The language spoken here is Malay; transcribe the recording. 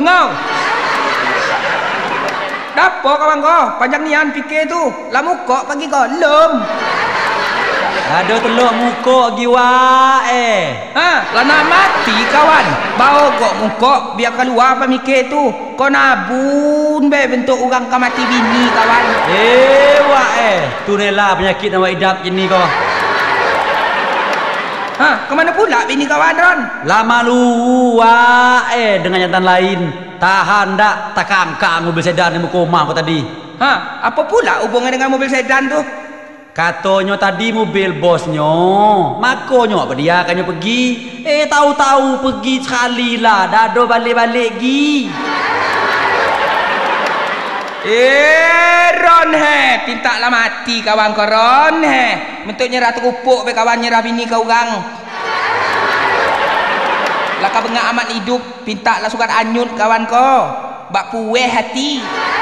tungau. Dapo kawan kau, panjang nian fikir tu. Lah muka pagi kau, lem. Ada telur muka giwa Lah nak mati kawan. Bawa kok muka biar keluar pemikir tu. Kau nabun be bentuk orang kau mati bini kawan. Tu nela penyakit awak idap jenis kau. Kemana pula bini kawan Ron? Lama lu dengan jantan lain. Tahan dak takangkang mobil sedan yang koma kau tadi. Apa pula hubungan dengan mobil sedan tu? Katanya tadi mobil bosnya. Makanya apa dia akannya pergi. Tahu-tahu pergi sekali lah. Dah balik-balik gi. Ron pinta lah mati kawan kau Ron bentuk nyerah terupuk be kawan nyerah bini kau orang. Lah kau bengak amat hidup pinta lah sukat anyut kawan kau. Bak pueh hati.